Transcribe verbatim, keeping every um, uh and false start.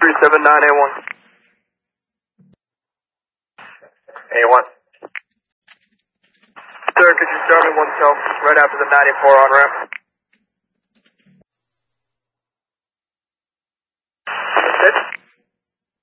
three seven nine A one. A one. Sir, could you start me one self right after the ninety-four on ramp? That's it.